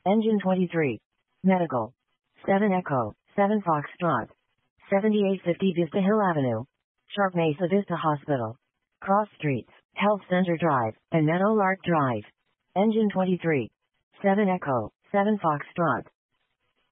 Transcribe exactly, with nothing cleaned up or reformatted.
Engine twenty-three. Medical. seven Echo, seven Foxtrot. seventy-eight fifty Vista Hill Avenue. Sharp Mesa Vista Hospital. Cross Streets, Health Center Drive, and Meadowlark Drive. Engine twenty-three. seven Echo, seven Foxtrot.